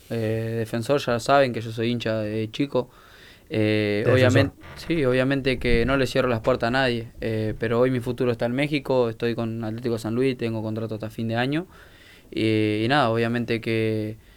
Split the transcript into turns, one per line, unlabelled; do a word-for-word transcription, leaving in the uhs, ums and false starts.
eh, Defensor, ya saben que yo soy hincha de chico. Eh,
De Defensor.
obviamente, sí, obviamente que no le cierro las puertas a nadie, eh, pero hoy mi futuro está en México, estoy con Atlético San Luis, tengo contrato hasta fin de año. Y, y nada, obviamente que